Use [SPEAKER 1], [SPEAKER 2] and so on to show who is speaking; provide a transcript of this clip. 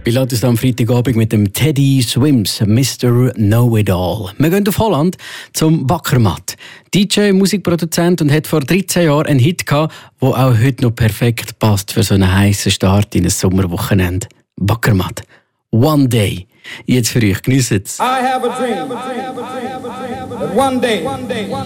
[SPEAKER 1] Wir laden uns am Freitagabend mit dem Teddy Swims, Mr. Know-It-All. Wir gehen auf Holland zum Backermat. DJ, Musikproduzent und hat vor 13 Jahren einen Hit gehabt, der auch heute noch perfekt passt für so einen heissen Start in ein Sommerwochenende. Backermat. One Day. Jetzt für euch. Geniessen es.
[SPEAKER 2] I have a dream that one day